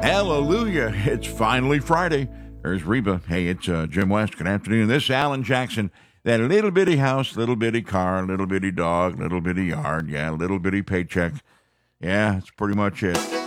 Hallelujah. It's finally Friday. There's Reba. Hey, it's Jim West. Good afternoon. This is Alan Jackson. That little bitty house, little bitty car, little bitty dog, little bitty yard. Yeah, little bitty paycheck. Yeah, that's pretty much it.